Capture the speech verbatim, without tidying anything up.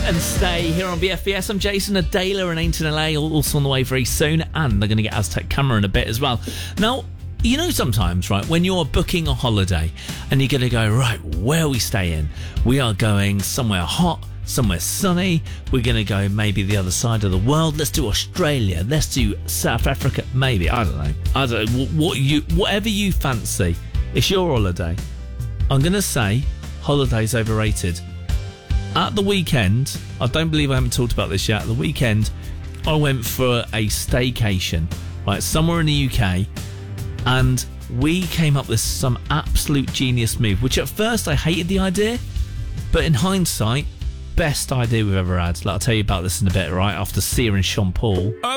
and Stay here on B F B S. I'm Jason Adela and Ainton L A, also on the way very soon, and they're going to get Aztec Camera in a bit as well. Now, you know sometimes, right, when you're booking a holiday and you're going to go, right, where are we staying? We are going somewhere hot, somewhere sunny. We're going to go maybe the other side of the world. Let's do Australia. Let's do South Africa. Maybe, I don't know. I don't know. What you, whatever you fancy. It's your holiday. I'm going to say holiday's overrated. At the weekend, I don't believe I haven't talked about this yet. At the weekend, I went for a staycation, right, somewhere in the U K, and we came up with some absolute genius move, which at first I hated the idea, but in hindsight, best idea we've ever had. Like, I'll tell you about this in a bit, right, after Sia and Sean Paul.